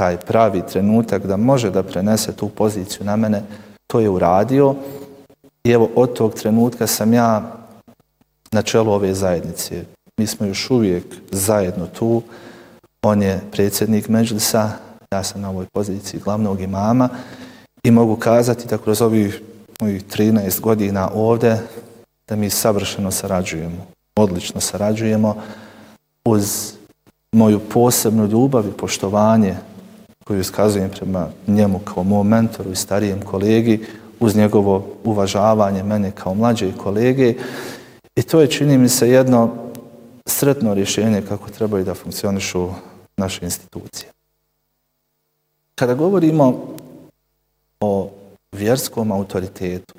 taj pravi trenutak da može da prenese tu poziciju na mene, to je uradio. I evo, od tog trenutka sam ja na čelu ove zajednice. Mi smo još uvijek zajedno tu. On je predsjednik Medžlisa, ja sam na ovoj poziciji glavnog imama i mogu kazati da kroz ovih mojih 13 godina ovdje da mi savršeno sarađujemo, odlično sarađujemo uz moju posebnu ljubav i poštovanje koju iskazujem prema njemu kao mom mentoru i starijem kolegi, uz njegovo uvažavanje mene kao mlađe kolege. I to je, čini mi se, jedno sretno rješenje kako trebaju da funkcionišu naše institucije. Kada govorimo o vjerskom autoritetu,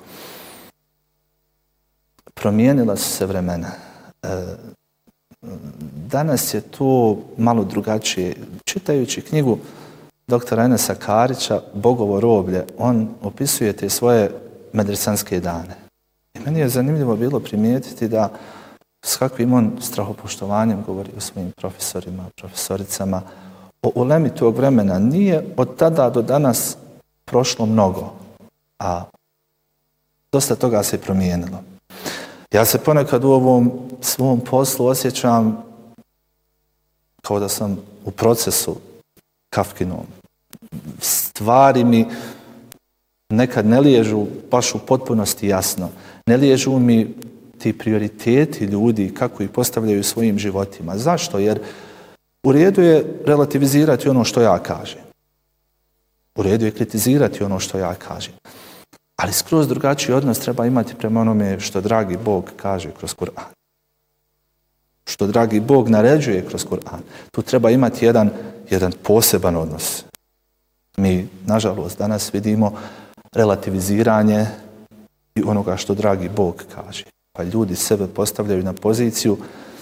promijenila su se vremena. Danas je to malo drugačije. Čitajući knjigu doktora Enesa Karića, Bogovo roblje, on opisuje te svoje medresanske dane. I meni je zanimljivo bilo primijetiti da s kakvim on strahopoštovanjem govori o svojim profesorima, profesoricama. O ulemi tog vremena nije od tada do danas prošlo mnogo, a dosta toga se promijenilo. Ja se ponekad u ovom svom poslu osjećam kao da sam u procesu Kafkinom. Stvari mi nekad ne liježu baš u potpunosti jasno. Ne liježu mi ti prioriteti ljudi kako ih postavljaju svojim životima. Zašto? Jer u redu je relativizirati ono što ja kažem. U redu je kritizirati ono što ja kažem. Ali skroz drugačiji odnos treba imati prema onome što dragi Bog kaže kroz Kur'an. Što dragi Bog naređuje kroz Kur'an. Tu treba imati jedan poseban odnos. Mi, nažalost, danas vidimo relativiziranje i onoga što dragi Bog kaže. Pa ljudi sebe postavljaju na poziciju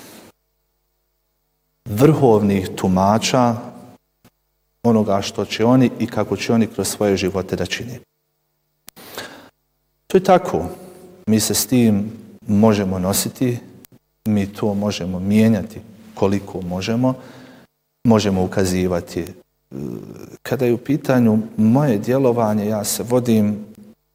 vrhovnih tumača onoga što će oni i kako će oni kroz svoje živote da čine. To je tako. Mi se s tim možemo nositi, mi to možemo mijenjati koliko možemo, možemo ukazivati. Kada je u pitanju moje djelovanje, ja se vodim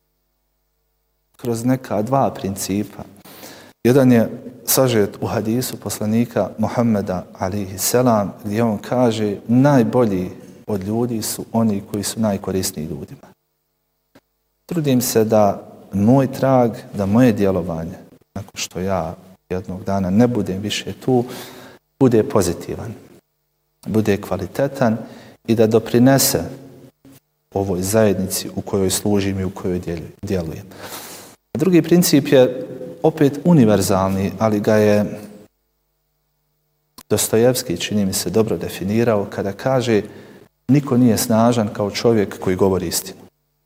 kroz neka dva principa. Jedan je sažet u hadisu poslanika Muhammeda alejhi selam, gdje on kaže najbolji od ljudi su oni koji su najkorisniji ljudima. Trudim se da moj trag, da moje djelovanje, nakon što ja jednog dana ne budem više tu, bude pozitivan, bude kvalitetan i da doprinese ovoj zajednici u kojoj služim i u kojoj djelujem. Drugi princip je opet univerzalni, ali ga je Dostojevski, čini mi se, dobro definirao kada kaže niko nije snažan kao čovjek koji govori istinu.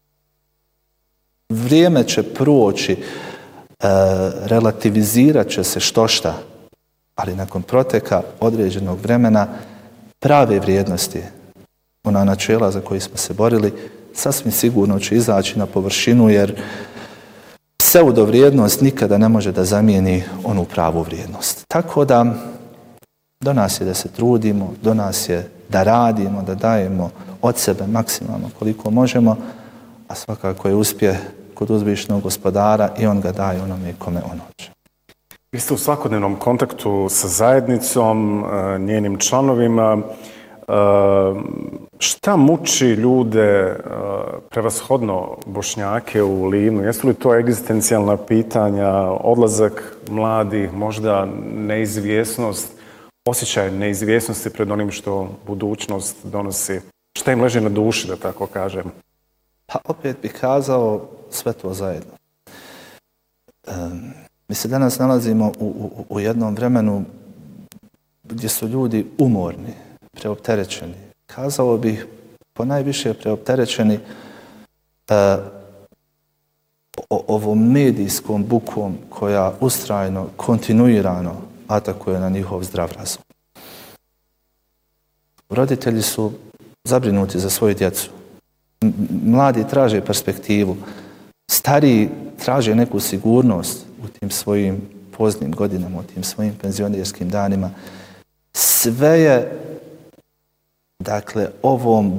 Vrijeme će proći, relativizirat će se štošta, ali nakon proteka određenog vremena prave vrijednosti, ona načela za koje smo se borili, sasvim sigurno će izaći na površinu, jer pseudovrijednost nikada ne može da zamijeni onu pravu vrijednost. Tako da do nas je da se trudimo, do nas je da radimo, da dajemo od sebe maksimalno koliko možemo, a svakako je uspjeh kod uzvišenog Gospodara i on ga daje onome kome on hoće. Vi ste u svakodnevnom kontaktu sa zajednicom, njenim članovima. Šta muči ljude, prevashodno Bošnjake u Livnu? Jesu li to egzistencijalna pitanja, odlazak mladih, možda neizvjesnost, osjećaj neizvjesnosti pred onim što budućnost donosi? Šta im leži na duši, da tako kažem? Pa opet bih kazao sve to zajedno. Mi se danas nalazimo u jednom vremenu gdje su ljudi umorni, preopterećeni. Kazao bih ponajviše preopterećeni ovom medijskom bukom koja ustrajno, kontinuirano atakuje na njihov zdrav razum. Roditelji su zabrinuti za svoju djecu. Mladi traže perspektivu. Stariji traže neku sigurnost u tim svojim poznim godinama, u tim svojim penzionerskim danima. Sve je, dakle, ovom